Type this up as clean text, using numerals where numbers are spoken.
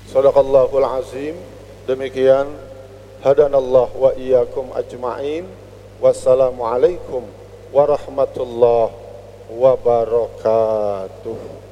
Shadaqallahul azim. Demikian hadanallah wa iyyakum ajma'in. Wassalamualaikum warahmatullahi wabarakatuh.